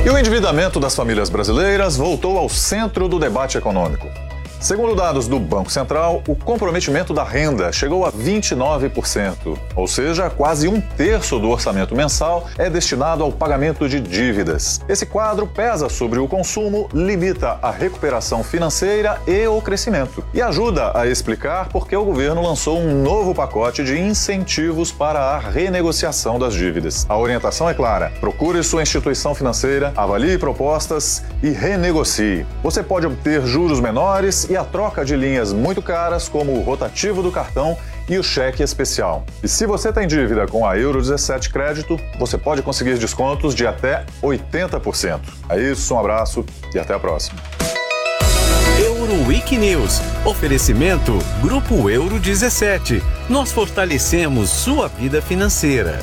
E o endividamento das famílias brasileiras voltou ao centro do debate econômico. Segundo dados do Banco Central, o comprometimento da renda chegou a 29%, ou seja, quase um terço do orçamento mensal é destinado ao pagamento de dívidas. Esse quadro pesa sobre o consumo, limita a recuperação financeira e o crescimento. E ajuda a explicar por que o governo lançou um novo pacote de incentivos para a renegociação das dívidas. A orientação é clara: procure sua instituição financeira, avalie propostas e renegocie. Você pode obter juros menores e a troca de linhas muito caras, como o rotativo do cartão e o cheque especial. E se você tem dívida com a Euro 17 Crédito, você pode conseguir descontos de até 80%. É isso, um abraço e até a próxima. Euro Week News. Oferecimento Grupo Euro 17. Nós fortalecemos sua vida financeira.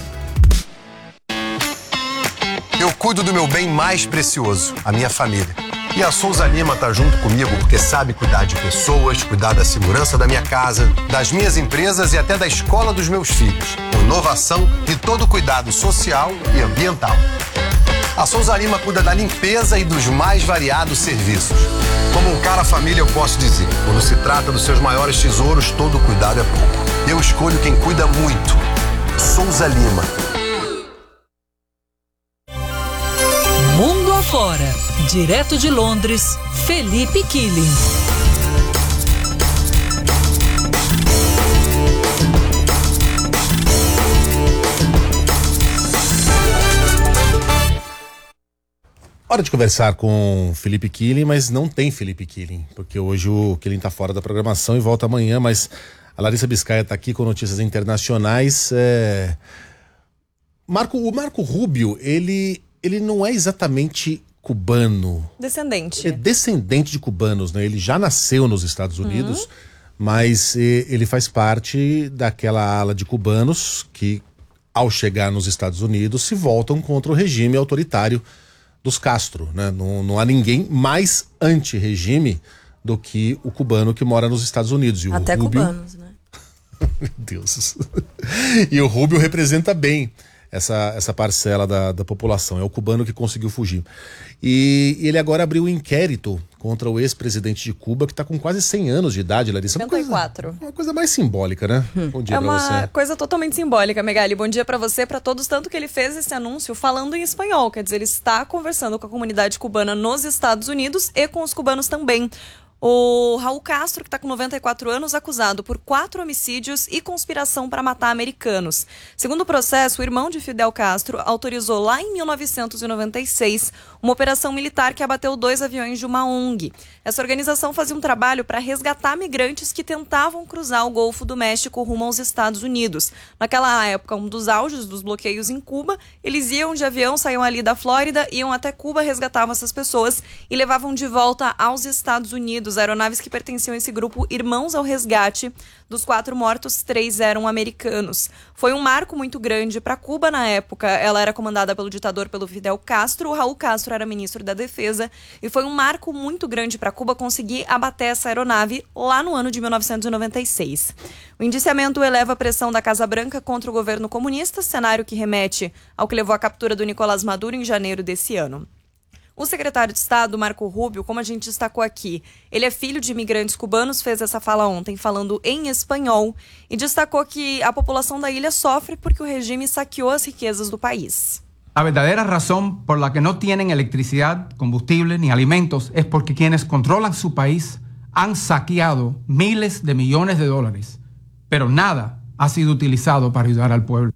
Eu cuido do meu bem mais precioso, a minha família. E a Souza Lima tá junto comigo porque sabe cuidar de pessoas, cuidar da segurança da minha casa, das minhas empresas e até da escola dos meus filhos. Inovação e todo cuidado social e ambiental. A Souza Lima cuida da limpeza e dos mais variados serviços. Como um cara família, eu posso dizer, quando se trata dos seus maiores tesouros, todo cuidado é pouco. Eu escolho quem cuida muito. Souza Lima. Mundo afora. Direto de Londres, Felipe Killing. Hora de conversar com Felipe Killing, mas não tem Felipe Killing, porque hoje o Killing está fora da programação e volta amanhã, mas a Larissa Biscaia está aqui com notícias internacionais. O Marco Rubio, ele não é exatamente cubano. Descendente. É descendente de cubanos, né? Ele já nasceu nos Estados Unidos, mas ele faz parte daquela ala de cubanos que, ao chegar nos Estados Unidos, se voltam contra o regime autoritário dos Castro, né? Não há ninguém mais anti-regime do que o cubano que mora nos Estados Unidos. E até o Rubio... cubanos, né? Meu Deus. E o Rubio representa bem essa parcela da população. É o cubano que conseguiu fugir. E ele agora abriu um inquérito contra o ex-presidente de Cuba, que está com quase 100 anos de idade, Larissa. 54. Uma coisa mais simbólica, né? Bom dia pra você. É uma coisa totalmente simbólica, Megali. Bom dia pra você, pra todos. Tanto que ele fez esse anúncio falando em espanhol. Quer dizer, ele está conversando com a comunidade cubana nos Estados Unidos e com os cubanos também. O Raul Castro, que está com 94 anos, acusado por 4 homicídios e conspiração para matar americanos. Segundo o processo, o irmão de Fidel Castro autorizou lá em 1996 uma operação militar que abateu 2 aviões de uma ONG. Essa organização fazia um trabalho para resgatar migrantes que tentavam cruzar o Golfo do México rumo aos Estados Unidos. Naquela época, um dos auges dos bloqueios em Cuba, eles iam de avião, saíam ali da Flórida, iam até Cuba, resgatavam essas pessoas e levavam de volta aos Estados Unidos. Aeronaves que pertenciam a esse grupo Irmãos ao Resgate. Dos 4 mortos, 3 eram americanos. Foi um marco muito grande para Cuba na época. Ela era comandada pelo ditador, pelo Fidel Castro. O Raul Castro era ministro da Defesa. E foi um marco muito grande para Cuba conseguir abater essa aeronave lá no ano de 1996. O indiciamento eleva a pressão da Casa Branca contra o governo comunista, cenário que remete ao que levou à captura do Nicolás Maduro em janeiro desse ano. O secretário de Estado, Marco Rubio, como a gente destacou aqui, ele é filho de imigrantes cubanos, fez essa fala ontem falando em espanhol e destacou que a população da ilha sofre porque o regime saqueou as riquezas do país. La verdadera razón por la que no tienen electricidad, combustible ni alimentos es porque quienes controlan su país han saqueado miles de millones de dólares, pero nada ha sido utilizado para ayudar al pueblo.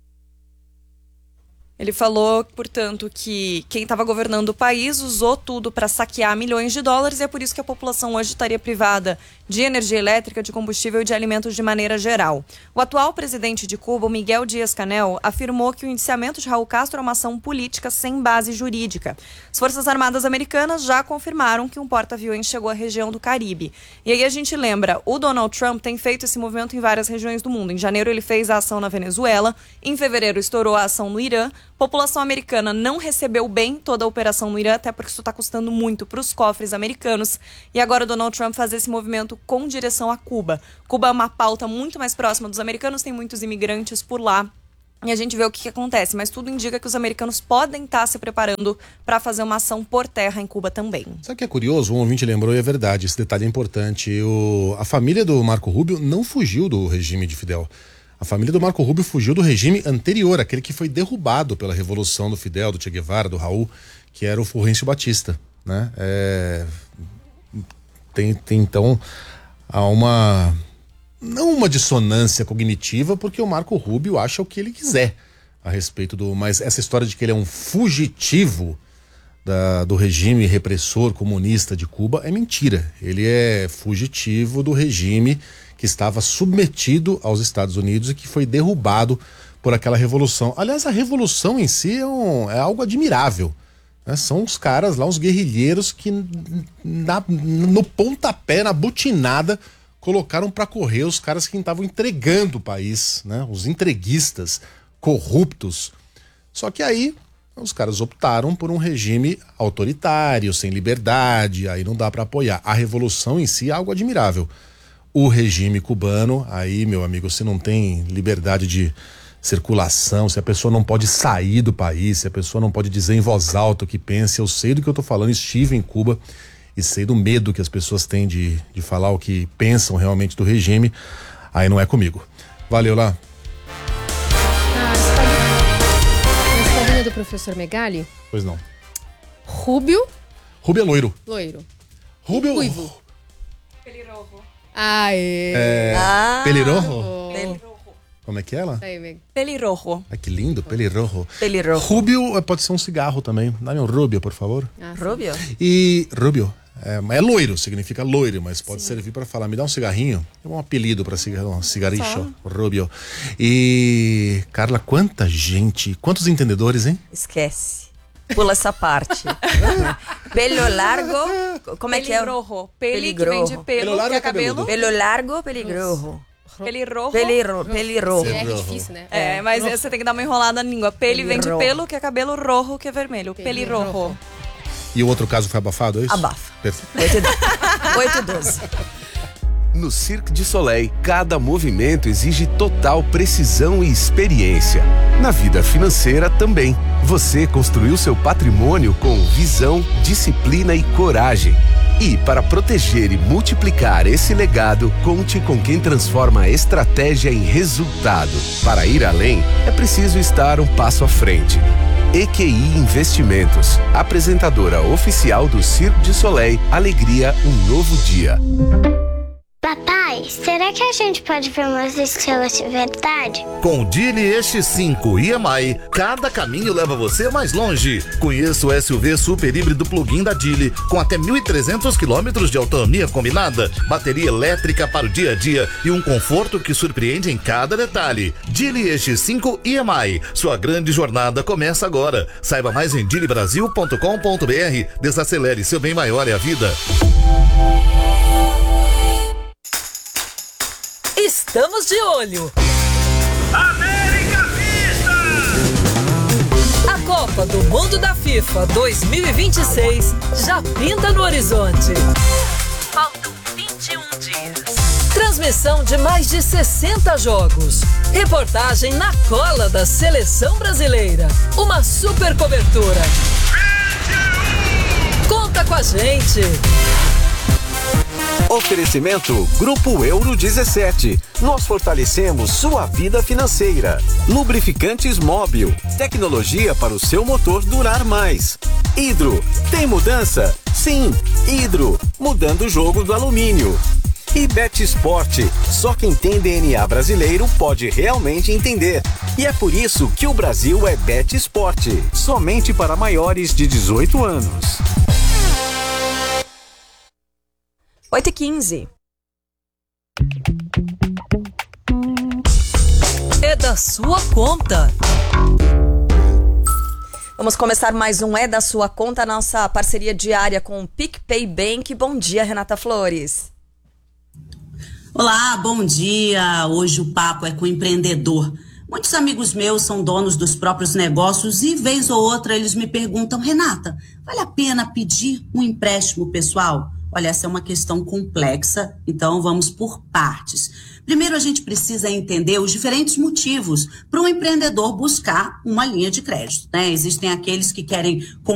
Ele falou, portanto, que quem estava governando o país usou tudo para saquear milhões de dólares e é por isso que a população hoje estaria privada de energia elétrica, de combustível e de alimentos de maneira geral. O atual presidente de Cuba, Miguel Díaz-Canel, afirmou que o indiciamento de Raul Castro é uma ação política sem base jurídica. As Forças Armadas americanas já confirmaram que um porta-aviões chegou à região do Caribe. E aí a gente lembra, o Donald Trump tem feito esse movimento em várias regiões do mundo. Em janeiro ele fez a ação na Venezuela, em fevereiro estourou a ação no Irã. A população americana não recebeu bem toda a operação no Irã, até porque isso está custando muito para os cofres americanos. E agora o Donald Trump faz esse movimento com direção a Cuba. Cuba é uma pauta muito mais próxima dos americanos, tem muitos imigrantes por lá. E a gente vê o que acontece, mas tudo indica que os americanos podem estar se preparando para fazer uma ação por terra em Cuba também. Sabe o que é curioso? Um ouvinte lembrou e é verdade, esse detalhe é importante. A família do Marco Rubio não fugiu do regime de Fidel. A família do Marco Rubio fugiu do regime anterior, aquele que foi derrubado pela revolução do Fidel, do Che Guevara, do Raul, que era o Fulgêncio Batista, né? Tem então não uma dissonância cognitiva, porque o Marco Rubio acha o que ele quiser a respeito mas essa história de que ele é um fugitivo do regime repressor comunista de Cuba é mentira. Ele é fugitivo do regime que estava submetido aos Estados Unidos e que foi derrubado por aquela revolução. Aliás, a revolução em si é algo admirável, né? São os caras lá, os guerrilheiros que no pontapé, na butinada, colocaram para correr os caras que estavam entregando o país, né? Os entreguistas, corruptos. Só que aí os caras optaram por um regime autoritário, sem liberdade, aí não dá para apoiar. A revolução em si é algo admirável. O regime cubano, aí, meu amigo, se não tem liberdade de circulação, se a pessoa não pode sair do país, se a pessoa não pode dizer em voz alta o que pensa, eu sei do que eu tô falando, estive em Cuba e sei do medo que as pessoas têm de falar o que pensam realmente do regime, aí não é comigo. Valeu lá. A historinha do professor Megali? Pois não. Rubio. Rubio é loiro. Loiro. Rubio... Ruivo. Pelirrojo. Pelirrojo? Como é que é ela? Pelirrojo. Ah, que lindo, pelirrojo. Pelirrojo. Rubio pode ser um cigarro também. Dá-me um rubio, por favor. Rubio? E rubio é loiro, significa loiro, mas pode servir para falar, me dá um cigarrinho. É um apelido para cigarricho, rubio. E, Carla, quantos entendedores, hein? Esquece. Pula essa parte. Pelo largo, como é que é? Pelirrojo. Peli, que vem de pelo, que é cabelo. Pelo largo, pelirrojo. Pelirrojo. Pelirrojo. É difícil, né? Mas você tem que dar uma enrolada na língua. Peli vem de pelo, que é cabelo, rojo, que é vermelho. Pelirrojo. E o outro caso foi abafado, é isso? Abafa. Perfeito. 8-12. No Cirque du Soleil, cada movimento exige total precisão e experiência. Na vida financeira também. Você construiu seu patrimônio com visão, disciplina e coragem. E para proteger e multiplicar esse legado, conte com quem transforma a estratégia em resultado. Para ir além, é preciso estar um passo à frente. EQI Investimentos, apresentadora oficial do Cirque du Soleil, Alegria, um novo dia. Papai, será que a gente pode ver umas estrelas de verdade? Com o Geely X5 EMI, cada caminho leva você mais longe. Conheça o SUV super híbrido plug-in da Geely, com até 1.300 km de autonomia combinada, bateria elétrica para o dia a dia e um conforto que surpreende em cada detalhe. Geely X5 EMI, sua grande jornada começa agora. Saiba mais em geelybrasil.com.br. Desacelere, seu bem maior é a vida. Estamos de olho. América Vista! A Copa do Mundo da FIFA 2026 já pinta no horizonte. Faltam 21 dias. Transmissão de mais de 60 jogos. Reportagem na cola da seleção brasileira. Uma super cobertura. Conta com a gente. Oferecimento Grupo Euro 17. Nós fortalecemos sua vida financeira. Lubrificantes Móbil. Tecnologia para o seu motor durar mais. Hidro. Tem mudança? Sim. Hidro. Mudando o jogo do alumínio. E Bet Sport. Só quem tem DNA brasileiro pode realmente entender. E é por isso que o Brasil é Bet Sport. Somente para maiores de 18 anos. 8h15. É da sua conta. Vamos começar mais um É da Sua Conta, nossa parceria diária com o PicPay Bank. Bom dia, Renata Flores. Olá, bom dia. Hoje o papo é com o empreendedor. Muitos amigos meus são donos dos próprios negócios e, vez ou outra, eles me perguntam: Renata, vale a pena pedir um empréstimo pessoal? Olha, essa é uma questão complexa, então vamos por partes. Primeiro, a gente precisa entender os diferentes motivos para um empreendedor buscar uma linha de crédito, né? Existem aqueles que querem